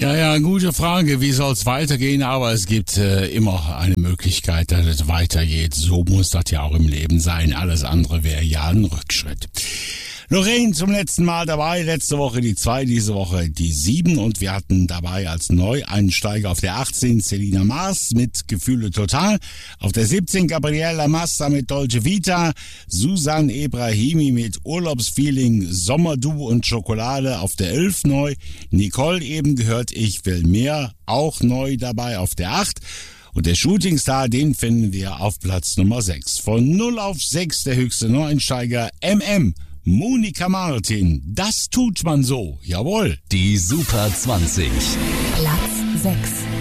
Ja, gute Frage. Wie soll es weitergehen? Aber es gibt immer eine Möglichkeit, dass es weitergeht. So muss das ja auch im Leben sein. Alles andere wäre ja ein Rückschritt. Lorraine zum letzten Mal dabei. Letzte Woche die 2, diese Woche die 7. Und wir hatten dabei als Neueinsteiger auf der 18 Selina Mars mit Gefühle total. Auf der 17 Gabriella Massa mit Dolce Vita. Susan Ebrahimi mit Urlaubsfeeling, Sommerdu und Schokolade auf der 11 neu. Nicole eben gehört Ich will mehr, auch neu dabei auf der 8. Und der Shootingstar, den finden wir auf Platz Nummer 6. Von 0 auf 6 der höchste Neueinsteiger MM. Monika Martin, das tut man so, jawohl. Die Super 20. Platz 6.